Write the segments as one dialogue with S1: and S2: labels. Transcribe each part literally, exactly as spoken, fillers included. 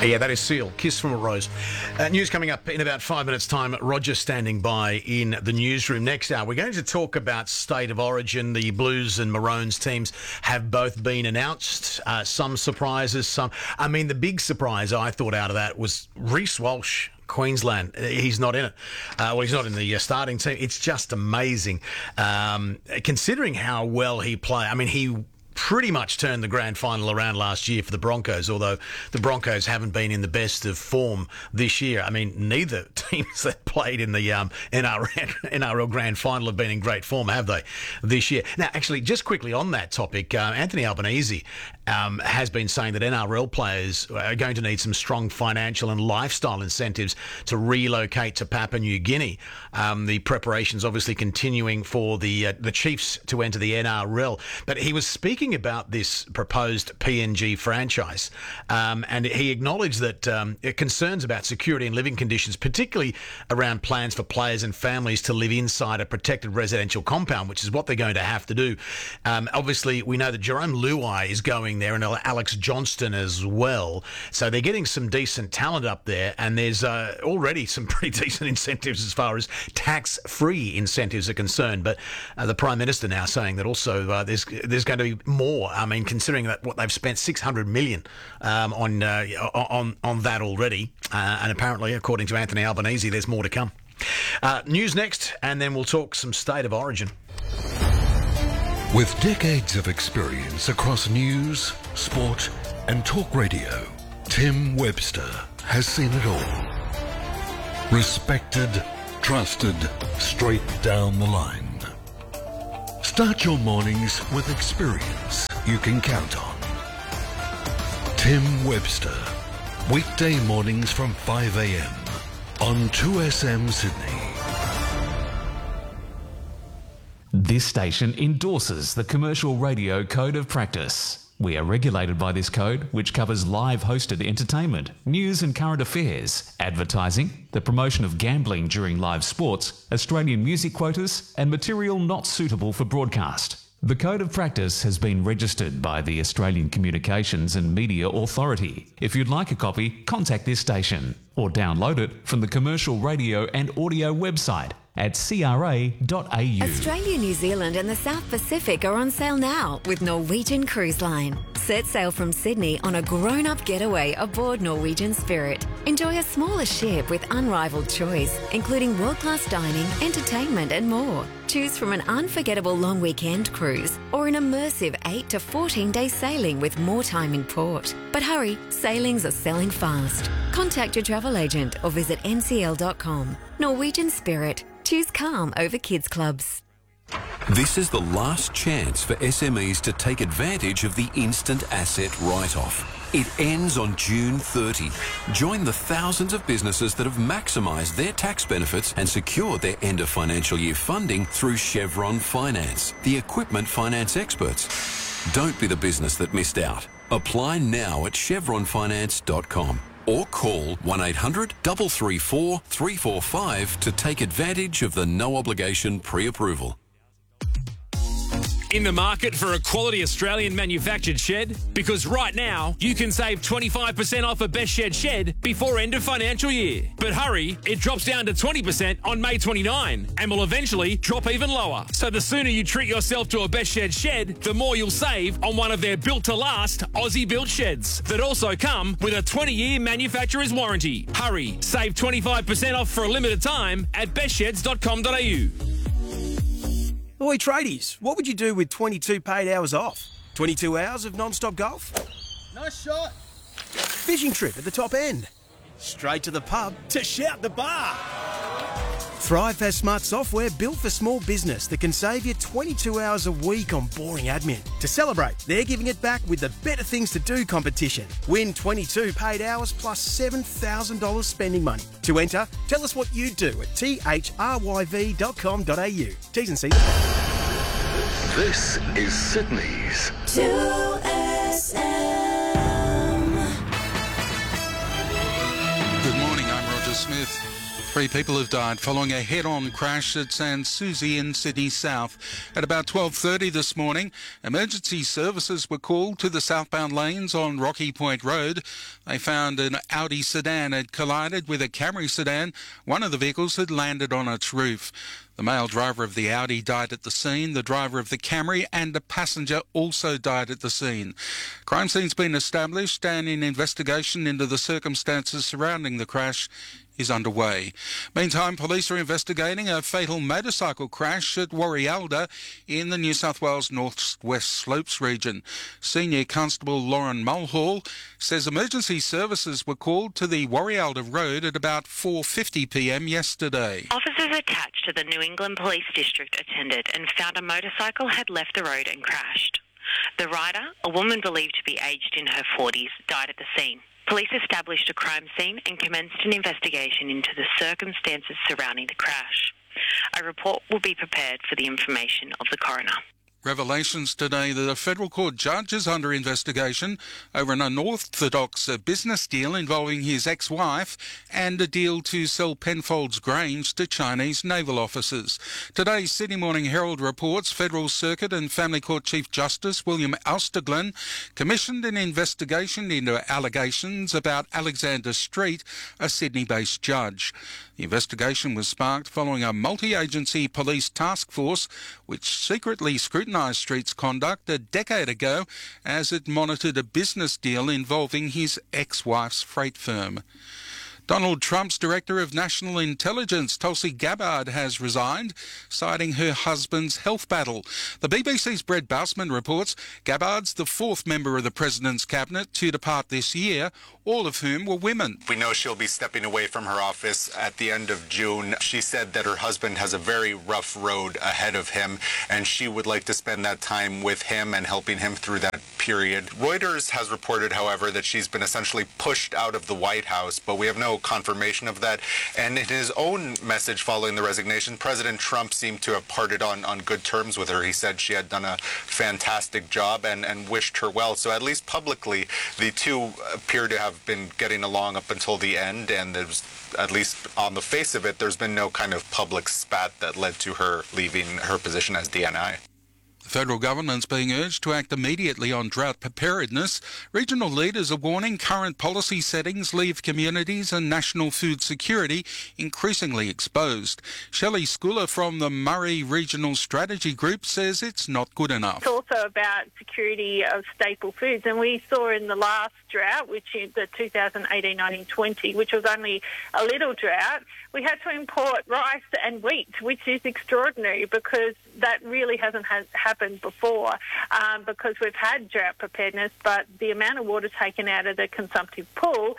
S1: Yeah, that is Seal. Kiss from a Rose. Uh, news coming up in about five minutes' time. Roger standing by in the newsroom. Next hour, we're going to talk about State of Origin. The Blues and Maroons teams have both been announced. Uh, some surprises, some... I mean, the big surprise I thought out of that was Reece Walsh, Queensland. He's not in it. Uh, well, he's not in the uh, starting team. It's just amazing. Um, considering how well he played. I mean, he... pretty much turned the grand final around last year for the Broncos, although the Broncos haven't been in the best of form this year. I mean, neither teams that played in the um, N R L grand final have been in great form, have they, this year? Now, actually, just quickly on that topic, uh, Anthony Albanese um, has been saying that N R L players are going to need some strong financial and lifestyle incentives to relocate to Papua New Guinea. Um, the preparations obviously continuing for the uh, the Chiefs to enter the N R L. But he was speaking about this proposed P N G franchise, um, and he acknowledged that um, concerns about security and living conditions, particularly around plans for players and families to live inside a protected residential compound, which is what they're going to have to do. Um, obviously, we know that Jerome Luai is going there and Alex Johnston as well, so they're getting some decent talent up there, and there's uh, already some pretty decent incentives as far as tax-free incentives are concerned. But uh, the Prime Minister now saying that also uh, there's there's going to be more. I mean, considering that what they've spent six hundred million um, on uh, on on that already, uh, and apparently, according to Anthony Albanese, there's more to come. Uh, news next, and then we'll talk some State of Origin.
S2: With decades of experience across news, sport, and talk radio, Tim Webster has seen it all. Respected, trusted, straight down the line. Start your mornings with experience you can count on. Tim Webster, weekday mornings from five a.m. on two S M Sydney.
S3: This station endorses the Commercial Radio Code of Practice. We are regulated by this code, which covers live hosted entertainment, news and current affairs, advertising, the promotion of gambling during live sports, Australian music quotas, and material not suitable for broadcast. The Code of Practice has been registered by the Australian Communications and Media Authority. If you'd like a copy, contact this station or download it from the Commercial Radio and Audio website at c r a dot a u.
S4: Australia, New Zealand and the South Pacific are on sale now with Norwegian Cruise Line. Set sail from Sydney on a grown-up getaway aboard Norwegian Spirit. Enjoy a smaller ship with unrivaled choice, including world-class dining, entertainment and more. Choose from an unforgettable long weekend cruise or an immersive eight to fourteen day sailing with more time in port. But hurry, sailings are selling fast. Contact your travel agent or visit n c l dot com. Norwegian Spirit. Choose calm over kids clubs.
S5: This is the last chance for S M Es to take advantage of the instant asset write-off. It ends on June thirtieth. Join the thousands of businesses that have maximised their tax benefits and secured their end of financial year funding through Chevron Finance, the equipment finance experts. Don't be the business that missed out. Apply now at chevron finance dot com. Or call one eight hundred, three three four, three four five to take advantage of the no-obligation pre-approval.
S6: In the market for a quality Australian manufactured shed? Because right now, you can save twenty-five percent off a Best Shed shed before end of financial year. But hurry, it drops down to twenty percent on May twenty-ninth and will eventually drop even lower. So the sooner you treat yourself to a Best Shed shed, the more you'll save on one of their built-to-last Aussie-built sheds that also come with a twenty year manufacturer's warranty. Hurry, save twenty-five percent off for a limited time at best sheds dot com dot a u.
S7: Oi, tradies, what would you do with twenty-two paid hours off? twenty-two hours of non-stop golf?
S8: Nice shot.
S7: Fishing trip at the top end? Straight to the pub to shout the bar? Thrive has smart software built for small business that can save you twenty-two hours a week on boring admin. To celebrate, they're giving it back with the Better Things to Do competition. Win twenty-two paid hours plus seven thousand dollars spending money. To enter, tell us what you'd do at t h r y v dot com dot a u. T's and C's.
S2: This is Sydney's
S9: two S M.
S10: Good morning, I'm Roger Smith.
S8: Three people have died following a head-on crash at Sans Souci in Sydney South. At about twelve thirty this morning, emergency services were called to the southbound lanes on Rocky Point Road. They found an Audi sedan had collided with a Camry sedan. One of the vehicles had landed on its roof. The male driver of the Audi died at the scene. The driver of the Camry and a passenger also died at the scene. Crime scene's been established and an investigation into the circumstances surrounding the crash is underway. Meantime, police are investigating a fatal motorcycle crash at Warialda in the New South Wales North West Slopes region. Senior Constable Lauren Mulhall says emergency services were called to the Warialda Road at about four fifty p m yesterday.
S10: Officers attached to the New England Police District attended and found a motorcycle had left the road and crashed. The rider, a woman believed to be aged in her forties, died at the scene. Police established a crime scene and commenced an investigation into the circumstances surrounding the crash. A report will be prepared for the information of the coroner.
S8: Revelations today that a federal court judge is under investigation over an unorthodox business deal involving his ex-wife and a deal to sell Penfolds Grange to Chinese naval officers. Today's Sydney Morning Herald reports Federal Circuit and Family Court Chief Justice William Alsterglen commissioned an investigation into allegations about Alexander Street, a Sydney-based judge. The investigation was sparked following a multi-agency police task force which secretly scrutinised Street's conduct a decade ago as it monitored a business deal involving his ex-wife's freight firm. Donald Trump's Director of National Intelligence, Tulsi Gabbard, has resigned, citing her husband's health battle. The B B C's Brett Bausman reports Gabbard's the fourth member of the President's Cabinet to depart this year, all of whom were women.
S11: We know she'll be stepping away from her office at the end of June. She said that her husband has a very rough road ahead of him, and she would like to spend that time with him and helping him through that period. Reuters has reported, however, that she's been essentially pushed out of the White House, but we have no confirmation of that. And in his own message following the resignation, President Trump seemed to have parted on, on good terms with her. He said she had done a fantastic job and, and wished her well. So at least publicly, the two appear to have been getting along up until the end, and there's, at least on the face of it, there's been no kind of public spat that led to her leaving her position as D N I.
S8: The federal government's being urged to act immediately on drought preparedness. Regional leaders are warning current policy settings leave communities and national food security increasingly exposed. Shelley Schooler from the Murray Regional Strategy Group says it's not good enough.
S12: It's also about security of staple foods, and we saw in the last drought, which is the two thousand eighteen nineteen twenty, which was only a little drought, we had to import rice and wheat, which is extraordinary because that really hasn't ha- happened before um, because we've had drought preparedness, but the amount of water taken out of the consumptive pool.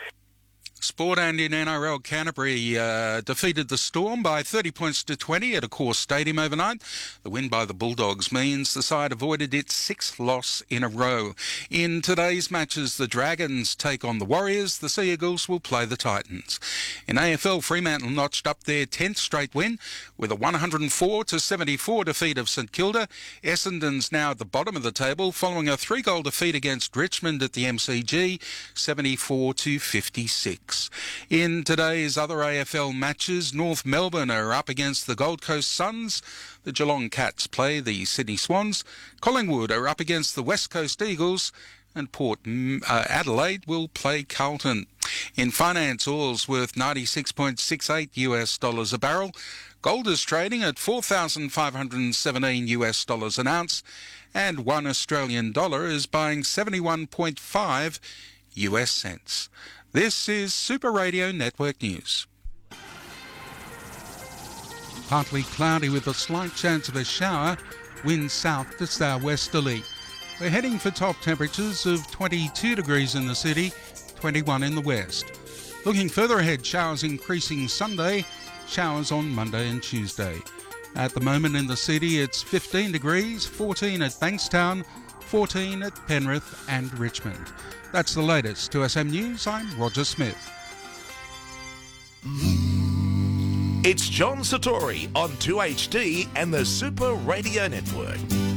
S8: Sport and in N R L, Canterbury uh, defeated the Storm by thirty points to twenty at Accor Stadium overnight. The win by the Bulldogs means the side avoided its sixth loss in a row. In today's matches, the Dragons take on the Warriors. The Sea Eagles will play the Titans. In A F L, Fremantle notched up their tenth straight win with a one hundred four to seventy-four defeat of St Kilda. Essendon's now at the bottom of the table following a three-goal defeat against Richmond at the M C G, seventy-four to fifty-six. In today's other A F L matches, North Melbourne are up against the Gold Coast Suns. The Geelong Cats play the Sydney Swans. Collingwood are up against the West Coast Eagles. And Port uh, Adelaide will play Carlton. In finance, oil's worth ninety-six point six eight US dollars a barrel. Gold is trading at four thousand five hundred seventeen US dollars an ounce. And one Australian dollar is buying seventy-one point five US cents. This is Super Radio Network News. Partly cloudy with a slight chance of a shower, wind south to southwesterly. We're heading for top temperatures of twenty-two degrees in the city, twenty-one in the west. Looking further ahead, showers increasing Sunday, showers on Monday and Tuesday. At the moment in the city, it's fifteen degrees, fourteen at Bankstown, fourteen at Penrith and Richmond. That's the latest. To S M News, I'm Roger Smith.
S13: It's John Satori on two H D and the Super Radio Network.